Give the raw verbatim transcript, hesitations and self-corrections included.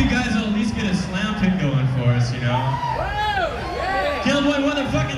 you guys will at least get a slam pit going for us, you know? Killboy motherfucking